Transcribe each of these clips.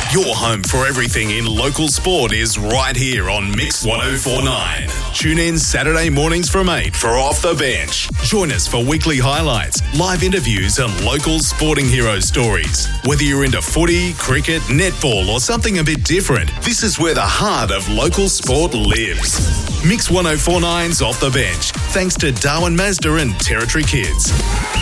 Your home for everything in local sport is right here on Mix 104.9. Tune in Saturday mornings from 8 for Off the Bench. Join us for weekly highlights, live interviews and local sporting hero stories. Whether you're into footy, cricket, netball or something a bit different, this is where the heart of local sport lives. Mix 104.9's Off the Bench, thanks to Darwin Mazda and Territory Kids.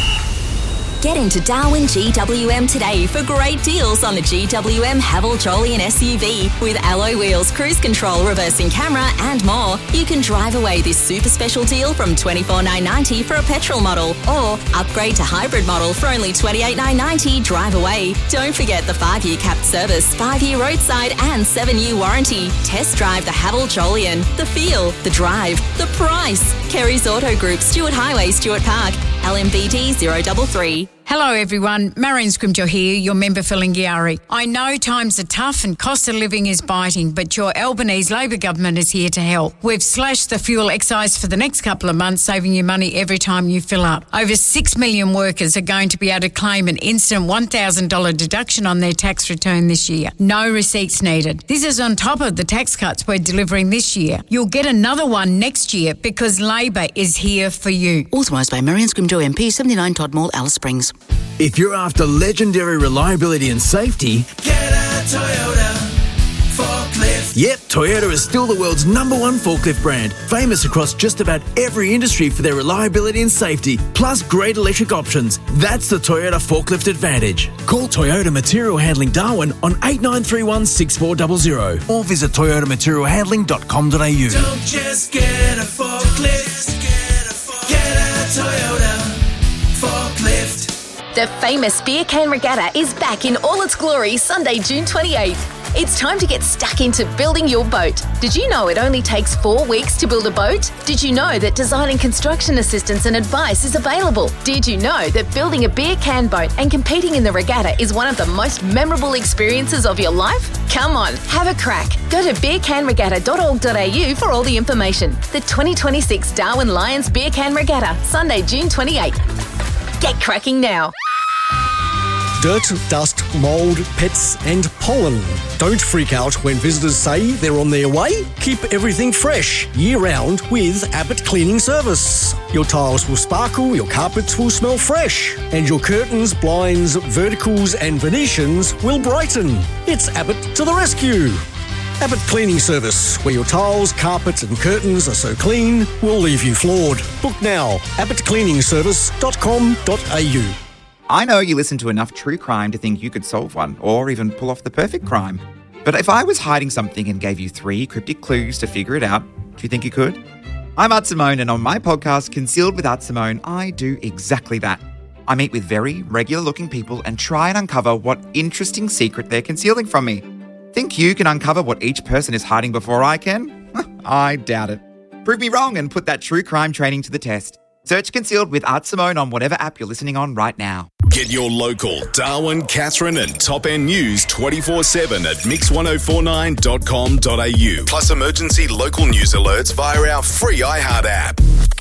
Get into Darwin GWM today for great deals on the GWM Haval Jolyon SUV with alloy wheels, cruise control, reversing camera and more. You can drive away this super special deal from $24,990 for a petrol model or upgrade to hybrid model for only $28,990 drive away. Don't forget the 5-year capped service, 5-year roadside and 7-year warranty. Test drive the Haval Jolyon. The feel, the drive, the price. Kerry's Auto Group, Stewart Highway, Stewart Park, LMBD 033. Hello everyone, Marion Scrimgeour here, your member for Lingiari. I know times are tough and cost of living is biting, but your Albanese Labor government is here to help. We've slashed the fuel excise for the next couple of months, saving you money every time you fill up. Over 6 million workers are going to be able to claim an instant $1,000 deduction on their tax return this year. No receipts needed. This is on top of the tax cuts we're delivering this year. You'll get another one next year because Labor is here for you. Authorised by Marion Scrimgeour MP, 79 Todd Mall, Alice Springs. If you're after legendary reliability and safety, get a Toyota forklift. Yep, Toyota is still the world's #1 forklift brand, famous across just about every industry for their reliability and safety, plus great electric options. That's the Toyota Forklift Advantage. Call Toyota Material Handling Darwin on 8931 6400 or visit toyotamaterialhandling.com.au. Don't just get a forklift, get a Toyota forklift. The famous Beer Can Regatta is back in all its glory Sunday, June 28th. It's time to get stuck into building your boat. Did you know it only takes 4 weeks to build a boat? Did you know that design and construction assistance and advice is available? Did you know that building a beer can boat and competing in the regatta is one of the most memorable experiences of your life? Come on, have a crack. Go to beercanregatta.org.au for all the information. The 2026 Darwin Lions Beer Can Regatta, Sunday, June 28th. Get cracking now. Dirt, dust, mould, pets and pollen. Don't freak out when visitors say they're on their way. Keep everything fresh year-round with Abbott Cleaning Service. Your tiles will sparkle, your carpets will smell fresh, and your curtains, blinds, verticals and Venetians will brighten. It's Abbott to the rescue. Abbott Cleaning Service, where your tiles, carpets and curtains are so clean, will leave you floored. Book now, abbottcleaningservice.com.au. I know you listen to enough true crime to think you could solve one, or even pull off the perfect crime. But if I was hiding something and gave you 3 cryptic clues to figure it out, do you think you could? I'm Art Simone, and on my podcast, Concealed with Art Simone, I do exactly that. I meet with very regular-looking people and try and uncover what interesting secret they're concealing from me. Think you can uncover what each person is hiding before I can? I doubt it. Prove me wrong and put that true crime training to the test. Search Concealed with Art Simone on whatever app you're listening on right now. Get your local Darwin, Katherine and Top End news 24/7 at mix1049.com.au. Plus emergency local news alerts via our free iHeart app.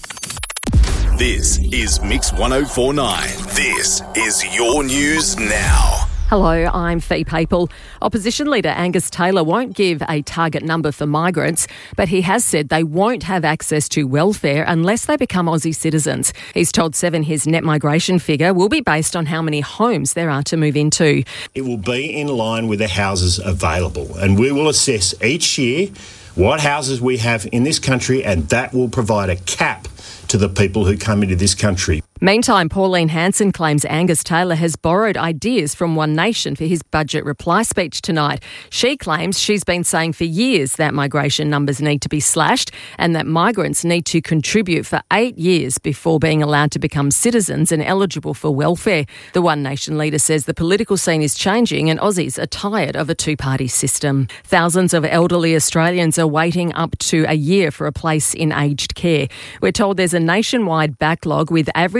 This is Mix 104.9. This is your news now. Hello, I'm Fee Papel. Opposition leader Angus Taylor won't give a target number for migrants, but he has said they won't have access to welfare unless they become Aussie citizens. He's told Seven his net migration figure will be based on how many homes there are to move into. It will be in line with the houses available, and we will assess each year what houses we have in this country, and that will provide a cap to the people who come into this country. Meantime, Pauline Hanson claims Angus Taylor has borrowed ideas from One Nation for his budget reply speech tonight. She claims she's been saying for years that migration numbers need to be slashed and that migrants need to contribute for 8 years before being allowed to become citizens and eligible for welfare. The One Nation leader says the political scene is changing and Aussies are tired of a two-party system. Thousands of elderly Australians are waiting up to a year for a place in aged care. We're told there's a nationwide backlog with average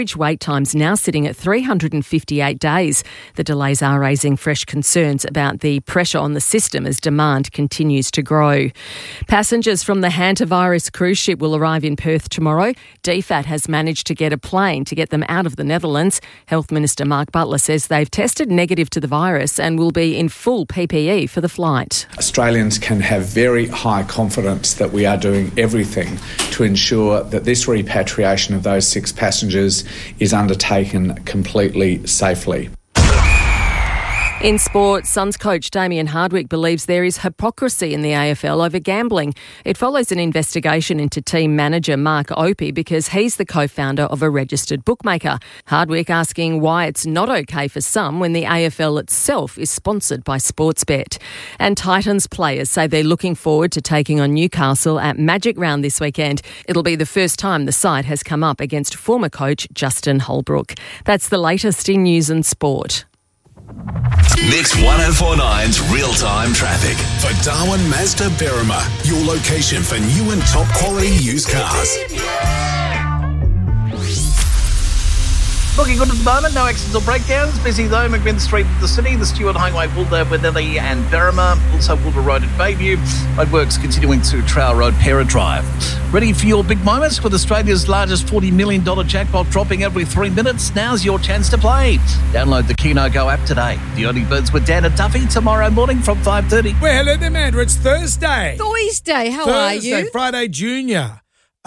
average wait times now sitting at 358 days. The delays are raising fresh concerns about the pressure on the system as demand continues to grow. Passengers from the hantavirus cruise ship will arrive in Perth tomorrow. DFAT has managed to get a plane to get them out of the Netherlands. Health Minister Mark Butler says they've tested negative to the virus and will be in full PPE for the flight. Australians can have very high confidence that we are doing everything to ensure that this repatriation of those 6 passengers is undertaken completely safely. In sport, Suns coach Damien Hardwick believes there is hypocrisy in the AFL over gambling. It follows an investigation into team manager Mark Opie because he's the co-founder of a registered bookmaker. Hardwick asking why it's not okay for some when the AFL itself is sponsored by Sportsbet. And Titans players say they're looking forward to taking on Newcastle at Magic Round this weekend. It'll be the first time the side has come up against former coach Justin Holbrook. That's the latest in news and sport. Mix 1049's real-time traffic. For Darwin Mazda Berrima, your location for new and top quality used cars. Looking good at the moment, no accidents or breakdowns. Busy though, McMinn Street in the city, the Stewart Highway, Woolder, Wenelli and Berrima. Also Woolder Road at Bayview. Roadworks continuing to Trail Road, Pera Drive. Ready for your big moments with Australia's largest $40 million jackpot dropping every 3 minutes? Now's your chance to play. Download the Keno Go app today. The Early Birds with Dan and Tuffy tomorrow morning from 5:30. Well, hello there, Mandra. It's Thursday. Thursday, how are you? Friday Junior.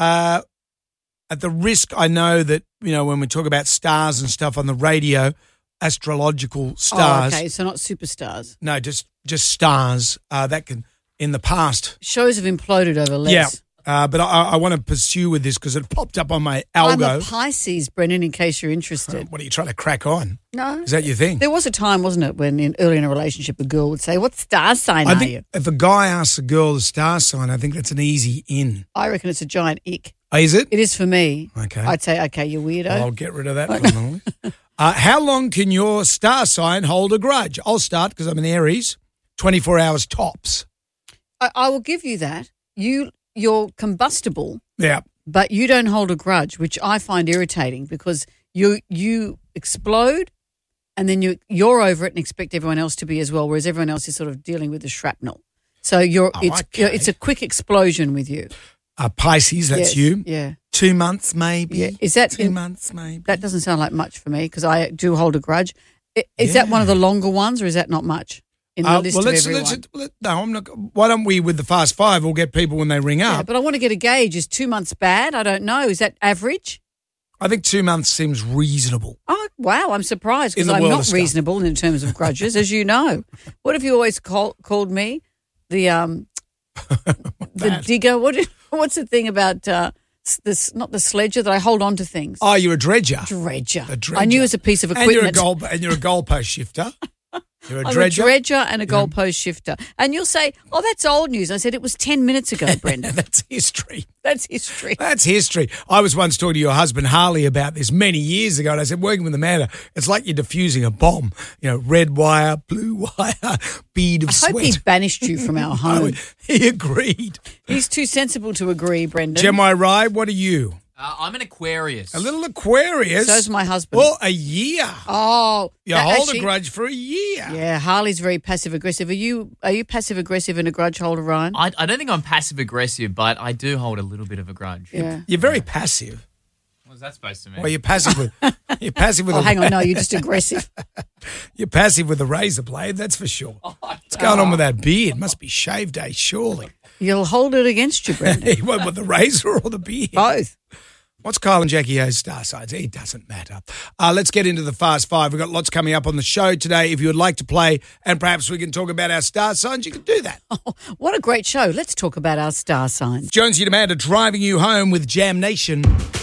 At the risk, I know that, you know, when we talk about stars and stuff on the radio, astrological stars. Oh, okay, so not superstars. No, just stars. That can, in the past. Shows have imploded over less. Yeah, but I want to pursue with this because it popped up on my algo. I'm a Pisces, Brendan, in case you're interested. What are you trying to crack on? No. Is that your thing? There was a time, wasn't it, when early in a relationship a girl would say, what star sign are you? If a guy asks a girl the star sign, I think that's an easy in. I reckon it's a giant ick. Oh, is it? It is for me. Okay. I'd say, okay, you weirdo. Well, I'll get rid of that for the moment. How long can your star sign hold a grudge? I'll start because I'm an Aries. 24 hours tops. I will give you that. You're combustible. Yeah. But you don't hold a grudge, which I find irritating because you explode and then you're over it and expect everyone else to be as well, whereas everyone else is sort of dealing with the shrapnel. So it's a quick explosion with you. Pisces, that's you. Yeah. 2 months maybe. Yeah. Is that 2 months maybe? That doesn't sound like much for me because I do hold a grudge. Is that one of the longer ones or is that not much in the list of everyone? I'm not. Why don't we, with the Fast Five, we'll get people when they ring up. Yeah, but I want to get a gauge. Is 2 months bad? I don't know. Is that average? I think 2 months seems reasonable. Oh, wow. I'm surprised because I'm not reasonable in terms of grudges, as you know. What have you always called me? The digger. What's the thing about this? Not the sledger that I hold on to things. Oh, you're a dredger. Dredger. A dredger. I knew it was a piece of equipment. And you're a goalpost shifter. You're a I'm dredger. a dredger and a goalpost shifter. And you'll say, oh, that's old news. I said, it was 10 minutes ago, Brendan. That's history. That's history. That's history. I was once talking to your husband, Harley, about this many years ago, and I said, working with Amanda, it's like you're diffusing a bomb. You know, red wire, blue wire, bead of sweat. I hope he banished you from our home. He agreed. He's too sensible to agree, Brendan. Gemini Rye, what are you? I'm an Aquarius. A little Aquarius? So's my husband. Well, a year. Oh. You hold a grudge for a year. Yeah, Harley's very passive-aggressive. Are you passive-aggressive and a grudge holder, Ryan? I don't think I'm passive-aggressive, but I do hold a little bit of a grudge. Yeah. You're very passive. What's that supposed to mean? Well, you're passive with Oh, hang on. No, you're just aggressive. You're passive with a razor blade, that's for sure. What's going on with that beard? Must be shave day, surely. You'll hold it against you, Brendan. You want with the razor or the beard? Both. What's Kyle and Jackie O's star signs? It doesn't matter. Let's get into the Fast Five. We've got lots coming up on the show today. If you would like to play and perhaps we can talk about our star signs, you can do that. Oh, what a great show. Let's talk about our star signs. Jonesy and Amanda driving you home with Jam Nation.